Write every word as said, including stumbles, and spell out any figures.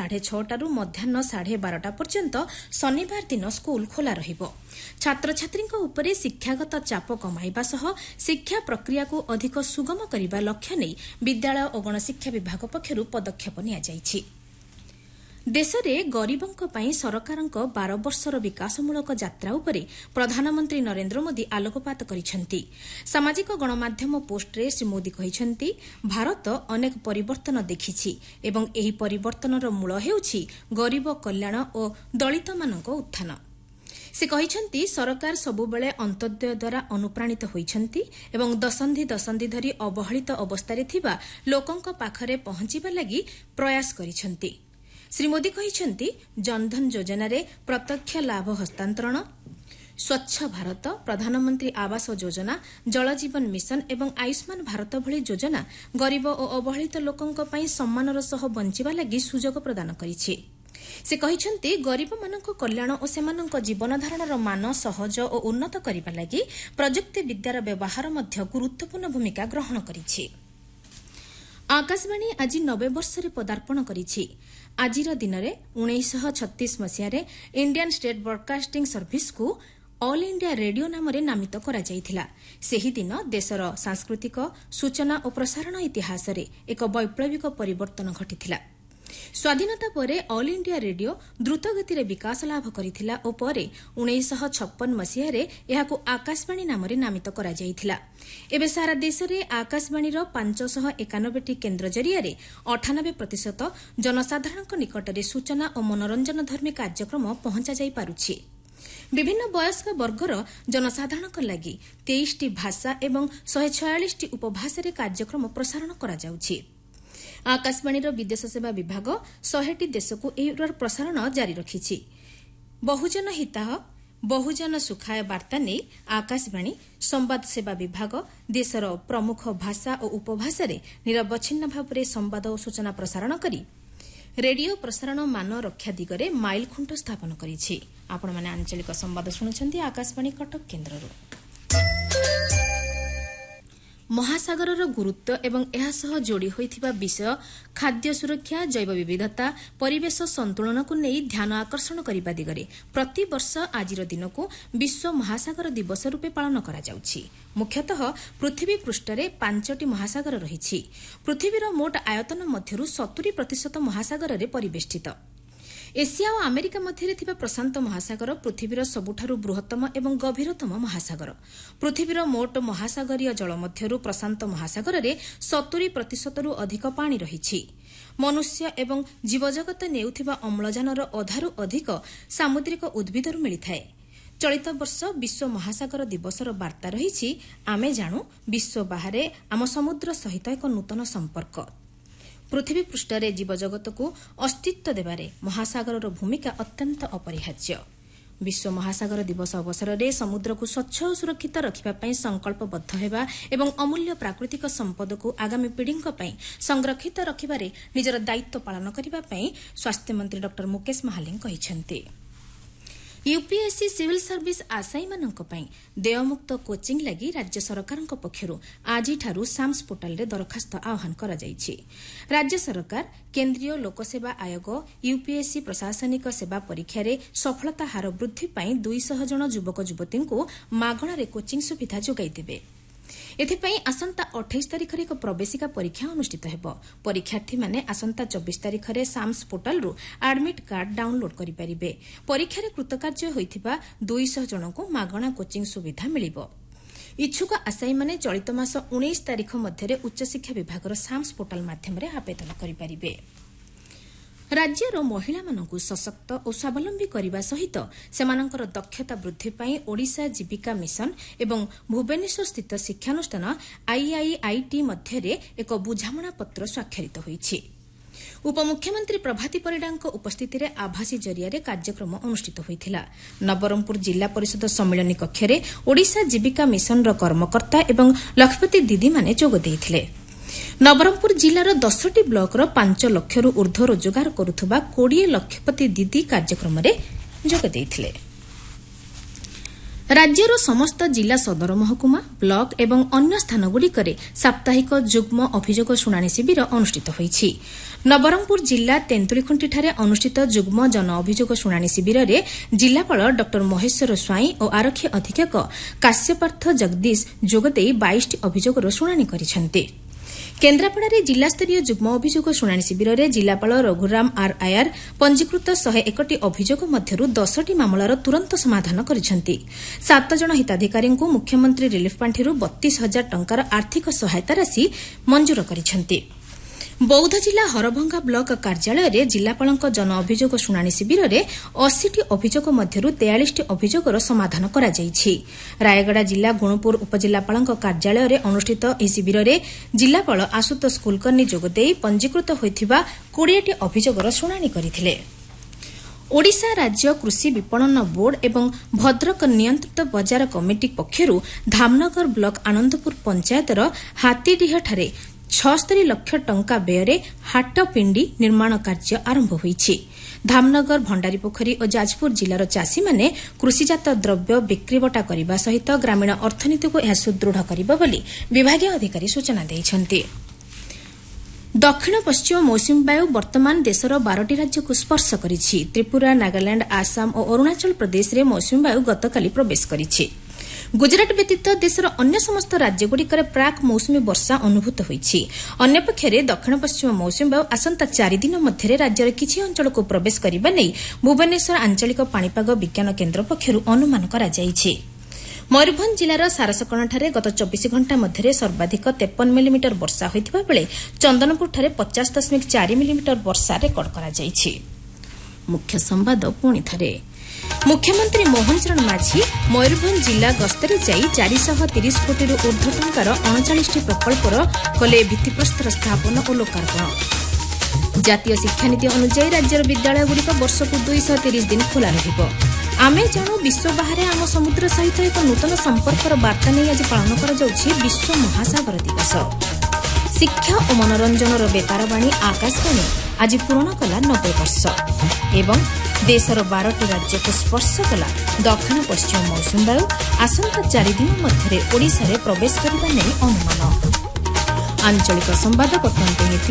ସାଢ଼େ ଛଅଟାରୁ ମଧ୍ୟାହ୍ନ ସାଢ଼େ ବାରଟା ପର୍ଯ୍ୟନ୍ତ ଶନିବାର ଦିନ ସ୍କୁଲ ଖୋଲା ରହିବ। ଛାତ୍ରଛାତ୍ରୀଙ୍କ ଉପରେ ଶିକ୍ଷାଗତ ଚାପ କମାଇବା ସହ ଶିକ୍ଷା ପ୍ରକ୍ରିୟାକୁ ଅଧିକ ସୁଗମ କରିବା ଲକ୍ଷ୍ୟ ନେଇ ବିଦ୍ୟାଳୟ ଓ ଗଣଶିକ୍ଷା ବିଭାଗ ପକ୍ଷରୁ ପଦକ୍ଷେପ ନିଆଯାଇଛି। ଦେଶରେ ଗରିବଙ୍କ ପାଇଁ ସରକାରଙ୍କ ବାର ବର୍ଷର ବିକାଶମୂଳକ ଯାତ୍ରା ଉପରେ ପ୍ରଧାନମନ୍ତ୍ରୀ ନରେନ୍ଦ୍ର ମୋଦି ଆଲୋକପାତ କରିଛନ୍ତି। ସାମାଜିକ ଗଣମାଧ୍ୟମ ପୋଷ୍ଟରେ ଶ୍ରୀ ମୋଦି କହିଛନ୍ତି, ଭାରତ ଅନେକ ପରିବର୍ତ୍ତନ ଦେଖିଛି ଏବଂ ଏହି ପରିବର୍ତ୍ତନର ମୂଳ ହେଉଛି ଗରିବ କଲ୍ୟାଣ ଓ ଦଳିତମାନଙ୍କ ଉତ୍ଥାନ। ସେ କହିଛନ୍ତି, ସରକାର ସବୁବେଳେ ଅନ୍ତୋଦୟ ଦ୍ୱାରା ଅନୁପ୍ରାଣିତ ହୋଇଛନ୍ତି ଏବଂ ଦଶନ୍ଧି ଦଶନ୍ଧି ଧରି ଅବହେଳିତ ଅବସ୍ଥାରେ ଥିବା ଲୋକଙ୍କ ପାଖରେ ପହଞ୍ଚିବା ଲାଗି ପ୍ରୟାସ କରିଛନ୍ତି। ଶ୍ରୀ ମୋଦି କହିଛନ୍ତି, ଜନଧନ ଯୋଜନାରେ ପ୍ରତ୍ୟକ୍ଷ ଲାଭ ହସ୍ତାନ୍ତରଣ, ସ୍ୱଚ୍ଛ ଭାରତ, ପ୍ରଧାନମନ୍ତ୍ରୀ ଆବାସ ଯୋଜନା, ଜଳଜୀବନ ମିଶନ ଏବଂ ଆୟୁଷ୍ମାନ ଭାରତ ଭଳି ଯୋଜନା ଗରିବ ଓ ଅବହେଳିତ ଲୋକଙ୍କ ପାଇଁ ସମ୍ମାନର ସହ ବଞ୍ଚିବା ଲାଗି ସୁଯୋଗ ପ୍ରଦାନ କରିଛି। ସେ କହିଛନ୍ତି, ଗରିବମାନଙ୍କ କଲ୍ୟାଣ ଓ ସେମାନଙ୍କ ଜୀବନଧାରଣର ମାନ ସହଜ ଓ ଉନ୍ନତ କରିବା ଲାଗି ପ୍ରଯୁକ୍ତି ବିଦ୍ୟାର ବ୍ୟବହାର ମଧ୍ୟ ଗୁରୁତ୍ୱପୂର୍ଣ୍ଣ ଭୂମିକା ଗ୍ରହଣ କରିଛି। ଆକାଶବାଣୀ ଆଜି ନବେ ବର୍ଷରେ ପଦାର୍ପଣ କରିଛି। ଆଜିର ଦିନରେ ଉଣେଇଶହ ଛତିଶ ମସିହାରେ Indian state broadcasting ସର୍ଭିସକୁ all India radio ନାମରେ ନାମିତ କରାଯାଇଥିଲା। ସେହିଦିନ ଦେଶର ସାଂସ୍କୃତିକ, ସୂଚନା ଓ ପ୍ରସାରଣ ଇତିହାସରେ ଏକ ବୈପ୍ଳବିକ ପରିବର୍ତ୍ତନ ଘଟିଥିଲା। ସ୍ୱାଧୀନତା ପରେ ଅଲ୍ ଇଣ୍ଡିଆ ରେଡିଓ ଦ୍ରୁତଗତିରେ ବିକାଶ ଲାଭ କରିଥିଲା ଓ ପରେ ଉଣେଇଶହ ଛପନ ମସିହାରେ ଏହାକୁ ଆକାଶବାଣୀ ନାମରେ ନାମିତ କରାଯାଇଥିଲା। ଏବେ ସାରା ଦେଶରେ ଆକାଶବାଣୀର ପାଞ୍ଚଶହ ଏକାନବେଟି କେନ୍ଦ୍ର ଜରିଆରେ ଅଠାନବେ ପ୍ରତିଶତ ଜନସାଧାରଣଙ୍କ ନିକଟରେ ସୂଚନା ଓ ମନୋରଞ୍ଜନଧର୍ମୀ କାର୍ଯ୍ୟକ୍ରମ ପହଞ୍ଚାଯାଇ ପାରୁଛି। ବିଭିନ୍ନ ବୟସ୍କ ବର୍ଗର ଜନସାଧାରଣଙ୍କ ଲାଗି ତେଇଶଟି ଭାଷା ଏବଂ ଶହେ ଛୟାଳିଶଟି ଉପଭାଷାରେ କାର୍ଯ୍ୟକ୍ରମ ପ୍ରସାରଣ କରାଯାଉଛି। ଆକାଶବାଣୀର ବିଦେଶ ସେବା ବିଭାଗ ଶହେଟି ଦେଶକୁ ଏହାର ପ୍ରସାରଣ ଜାରି ରଖିଛି। ବହୁଜନ ହିତାହ ବହୁଜନ ସୁଖାୟ ବାର୍ତ୍ତା ନେଇ ଆକାଶବାଣୀ ସମ୍ବାଦ ସେବା ବିଭାଗ ଦେଶର ପ୍ରମୁଖ ଭାଷା ଓ ଉପଭାଷାରେ ନିରବଚ୍ଛିନ୍ନ ଭାବରେ ସମ୍ବାଦ ଓ ସୂଚନା ପ୍ରସାରଣ କରି ରେଡିଓ ପ୍ରସାରଣ ମାନ ରକ୍ଷା ଦିଗରେ ମାଇଲଖୁଣ୍ଟ ସ୍ଥାପନ କରିଛି। ଆପଣମାନେ ଆଞ୍ଚଳିକ ସମ୍ବାଦ ଶୁଣୁଛନ୍ତି ଆକାଶବାଣୀ କଟକ କେନ୍ଦ୍ରରୁ। ମହାସାଗରର ଗୁରୁତ୍ୱ ଏବଂ ଏହା ସହ ଯୋଡ଼ି ହୋଇଥିବା ବିଷୟ ଖାଦ୍ୟ ସୁରକ୍ଷା, ଜୈବ ବିବିଧତା, ପରିବେଶ ସନ୍ତୁଳନକୁ ନେଇ ଧ୍ୟାନ ଆକର୍ଷଣ କରିବା ଦିଗରେ ପ୍ରତିବର୍ଷ ଆଜିର ଦିନକୁ ବିଶ୍ୱ ମହାସାଗର ଦିବସ ରୂପେ ପାଳନ କରାଯାଉଛି। ମୁଖ୍ୟତଃ ପୃଥିବୀ ପୃଷ୍ଠରେ ପାଞ୍ଚଟି ମହାସାଗର ରହିଛି। ପୃଥିବୀର ମୋଟ ଆୟତନ ମଧ୍ୟରୁ ସତୁରି ପ୍ରତିଶତ ମହାସାଗରରେ ପରିବେଷ୍ଟିତ। ଏସିଆ ଓ ଆମେରିକା ମଧ୍ୟରେ ଥିବା ପ୍ରଶାନ୍ତ ମହାସାଗର ପୃଥିବୀର ସବୁଠାରୁ ବୃହତ୍ତମ ଏବଂ ଗଭୀରତମ ମହାସାଗର। ପୃଥିବୀର ମୋଟ ମହାସାଗରୀୟ ଜଳ ମଧ୍ୟରୁ ପ୍ରଶାନ୍ତ ମହାସାଗରରେ ସତୁରି ପ୍ରତିଶତରୁ ଅଧିକ ପାଣି ରହିଛି। ମନୁଷ୍ୟ ଏବଂ ଜୀବଜଗତ ନେଉଥିବା ଅମ୍ଳଜାନର ଅଧାରୁ ଅଧିକ ସାମୁଦ୍ରିକ ଉଦ୍ଭିଦରୁ ମିଳିଥାଏ। ଚଳିତ ବର୍ଷ ବିଶ୍ୱ ମହାସାଗର ଦିବସର ବାର୍ତ୍ତା ରହିଛି, ଆମେ ଜାଣୁ ବିଶ୍ୱ ବାହାରେ ଆମ ସମୁଦ୍ର ସହିତ ଏକ ନୂତନ ସମ୍ପର୍କ। ପୃଥିବୀ ପୃଷ୍ଠରେ ଜୀବଜଗତକୁ ଅସ୍ତିତ୍ୱ ଦେବାରେ ମହାସାଗରର ଭୂମିକା ଅତ୍ୟନ୍ତ ଅପରିହାର୍ଯ୍ୟ। ବିଶ୍ୱ ମହାସାଗର ଦିବସ ଅବସରରେ ସମୁଦ୍ରକୁ ସ୍ୱଚ୍ଛ ଓ ସୁରକ୍ଷିତ ରଖିବା ପାଇଁ ସଂକଳ୍ପବଦ୍ଧ ହେବା ଏବଂ ଅମୂଲ୍ୟ ପ୍ରାକୃତିକ ସମ୍ପଦକୁ ଆଗାମୀ ପିଢ଼ିଙ୍କ ପାଇଁ ସଂରକ୍ଷିତ ରଖିବାରେ ନିଜର ଦାୟିତ୍ୱ ପାଳନ କରିବା ପାଇଁ ସ୍ୱାସ୍ଥ୍ୟମନ୍ତ୍ରୀ ଡ ମୁକେଶ ମହାଲିକ କହିଛନ୍ତି। ୟୁପିଏସ୍ସି ସିଭିଲ୍ ସର୍ଭିସ୍ ଆଶାୟୀମାନଙ୍କ ପାଇଁ ଦେୟମୁକ୍ତ କୋଚିଂ ଲାଗି ରାଜ୍ୟ ସରକାରଙ୍କ ପକ୍ଷରୁ ଆଜିଠାରୁ ସାମ୍ସ ପୋର୍ଟାଲରେ ଦରଖାସ୍ତ ଆହ୍ୱାନ କରାଯାଇଛି। ରାଜ୍ୟ ସରକାର କେନ୍ଦ୍ରୀୟ ଲୋକସେବା ଆୟୋଗ ୟୁପିଏସ୍ସି ପ୍ରଶାସନିକ ସେବା ପରୀକ୍ଷାରେ ସଫଳତା ହାର ବୃଦ୍ଧି ପାଇଁ ଦୁଇଶହ ଜଣ ଯୁବକ ଯୁବତୀଙ୍କୁ ମାଗଣାରେ କୋଚିଂ ସୁବିଧା ଯୋଗାଇଦେବେ। ଏଥିପାଇଁ ଆସନ୍ତା ଅଠେଇଶ ତାରିଖରେ ଏକ ପ୍ରବେଶିକା ପରୀକ୍ଷା ଅନୁଷ୍ଠିତ ହେବ। ପରୀକ୍ଷାର୍ଥୀମାନେ ଆସନ୍ତା ଚବିଶ ତାରିଖରେ ସାମ୍ସ ପୋର୍ଟାଲରୁ ଆଡମିଟ୍ କାର୍ଡ ଡାଉନଲୋଡ୍ କରିପାରିବେ। ପରୀକ୍ଷାରେ କୃତକାର୍ଯ୍ୟ ହୋଇଥିବା ଦୁଇଶହ ଜଣଙ୍କୁ ମାଗଣା କୋଚିଂ ସୁବିଧା ମିଳିବ। ଇଚ୍ଛୁକ ଆଶାୟୀମାନେ ଚଳିତ ମାସ ଉଣେଇଶ ତାରିଖ ମଧ୍ୟରେ ଉଚ୍ଚଶିକ୍ଷା ବିଭାଗର ସାମ୍ସ ପୋର୍ଟାଲ ମାଧ୍ୟମରେ ଆବେଦନ କରିପାରିବେ। ରାଜ୍ୟର ମହିଳାମାନଙ୍କୁ ସଶକ୍ତ ଓ ସ୍ୱାବଲମ୍ବୀ କରିବା ସହିତ ସେମାନଙ୍କର ଦକ୍ଷତା ବୃଦ୍ଧି ପାଇଁ ଓଡ଼ିଶା ଜୀବିକା ମିଶନ ଏବଂ ଭୁବନେଶ୍ୱରସ୍ଥିତ ଶିକ୍ଷାନୁଷ୍ଠାନ ଆଇଆଇଆଇଟି ମଧ୍ୟରେ ଏକ ବୁଝାମଣାପତ୍ର ସ୍ୱାକ୍ଷରିତ ହୋଇଛି। ଉପମୁଖ୍ୟମନ୍ତ୍ରୀ ପ୍ରଭାତୀ ପରିଡ଼ାଙ୍କ ଉପସ୍ଥିତିରେ ଆଭାସୀ ଜରିଆରେ କାର୍ଯ୍ୟକ୍ରମ ଅନୁଷ୍ଠିତ ହୋଇଥିଲା। ନବରଙ୍ଗପୁର ଜିଲ୍ଲା ପରିଷଦ ସମ୍ମିଳନୀ କକ୍ଷରେ ଓଡ଼ିଶା ଜୀବିକା ମିଶନର କର୍ମକର୍ତ୍ତା ଏବଂ ଲକ୍ଷପତି ଦିଦିମାନେ ଯୋଗ ଦେଇଥିଲେ। ନବରଙ୍ଗପୁର ଜିଲ୍ଲାର ଦଶଟି ବ୍ଲକର ପାଞ୍ଚ ଲକ୍ଷରୁ ଊର୍ଦ୍ଧ୍ୱ ରୋଜଗାର କରୁଥିବା କୋଡ଼ିଏ ଲକ୍ଷପତି ଦିଦି କାର୍ଯ୍ୟକ୍ରମରେ ଯୋଗ ଦେଇଥିଲେ। राज्यर समस्त जिला सदर महकुमा ब्लक एवं अन्य स्थानगुड़िकरे साप्ताहिक जुग्म अभियोग शुणाणी शिविर अनुष्ठित होईछि। नवरंगपुर जिला तेंतुलीखुंटीଠାରେ अनुष्ठित जुग्म जन अभियोग शुणाणी शिविर रे जिलापाल डॉ महेश्वर स्वाई और आरक्षी अधीक्षक काश्यपार्थ जगदीश जोगदेई बाईस अभियोगर शुणाणी करिसेंति। केन्द्रापड़ा जिलास्तरीय जुग्म अभियोग शुणाणी शिविर में जिलापाल रघुराम आर आयर पंजीकृत शहे एकटी अभियोग मध्यरू दसटी मामलार तुरंत समाधान करिसेंति। सात जन हिताधिकारी मुख्यमंत्री रिलीफ पांठिरू बत्तीस हजार टंकार आर्थिक सहायता राशि मंजूर करिसेंति। बौद्ध जिला हरभंगा ब्लक कार्यालय में जिलापाल जन अभियोग शुणाणी शिविर में अस्सी अभियोग मध्यरू तेयालीस अभियोगर समाधान करा जायछि। रायगड़ा जिला गुणुपुर उपजिलापाल कार्यालय में अनुष्ठित ଏହି शिविर में जिलापाल आशुतोष कुलकर्णी जोगदेई पंजीकृत होइथिबा बीस अभियोगर शुणाणी करथिले। ओडिशा राज्य कृषि विपणन बोर्ड एवं भद्रक नियंत्रित बजार कमिटी पक्षरू धामनगर ब्लक आनंदपुर पंचायतर हातीडीहଠାରେ छस्तरी लक्ष टंका व्यୟରେ हाटपिंडी निर्माण कार्य आरंभ होईछि। धामनगर भंडारीपोखरी और जाजपुर जिलार चाषी माने कृषिजात द्रव्य बिक्रीबटा करने सहित ग्रामीण अर्थनीति को यह सुदृढ़ करिबा बोली विभागीय अधिकारी सूचना दैछन्ति। दक्षिण पश्चिम मौसुमी वायु वर्तमान देशर बारटी राज्य को स्पर्श करिछि। त्रिपुरा नागालैंड आसाम और अरुणाचल प्रदेश में मौसुमी वायु गतकाली प्रवेश करिछि। गुजरात व्यतीत देशर अन्य समस्त राज्यगुड़िकर प्राक मौसुमी वर्षा अनुभूत होईछि। अन्यपक्षरे दक्षिण पश्चिम मौसुमी वायु आसंता चारि दिन मध्यरे राज्यर किछि अंचल को प्रवेश करिबा नै भुवनेश्वर आंचलिक पाणीपाग विज्ञान केन्द्र पक्षरु अनुमान करा जायछि। मयूरभंज जिलार सारसकणाଠାରେ गत चौबीस घंटा मध्यरे सर्वाधिक तेपन मिलीमीटर वर्षा होइथिबा बेले चंदनपुरଠାରେ पचास दशमिक चार मिलीमीटर वर्षा रेकर्ड करा जायछि। मुख्य संवाद पुणी थरे मुख्यमंत्री मोहन चरण माझी मयूरभंज जिला गस्तरे जाई चार सौ तीस कोटी ऊर्ध्व टंकार उनचालीस प्रकल्पर कले भित्तिप्रस्तर स्थापन और लोकार्पण। जातीय शिक्षानीति अनुसार राज्यर विद्यालयगुड़िक वर्षकु दुई सौ तीस दिन खोला रहिबो। आमे जाणु विश्व बाहर आम समुद्र सहित एक नूतन संपर्कर वार्ता नहीं आज पालन करा जाउछि विश्व महासागर दिवस। शिक्षा और मनोरंजन बेतार बाणी आकाशवाणी आज पूर्ण कला नब्बे वर्ष एवं देशर बारटी राज्य को स्पर्श कला दक्षिण पश्चिम मौसुमी वायु आसंता चारि दिन मध्यरे ओडिशा रे प्रवेश करिबा नै अनुमान। आंचलिक संवाद पठन